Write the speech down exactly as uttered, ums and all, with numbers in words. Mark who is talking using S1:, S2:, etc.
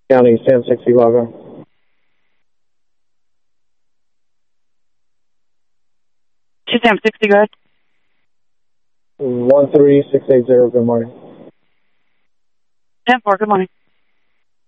S1: County, Sam sixty, log on.
S2: two Sam sixty, go ahead.
S1: one three six eight zero, good morning.
S2: ten four, good morning.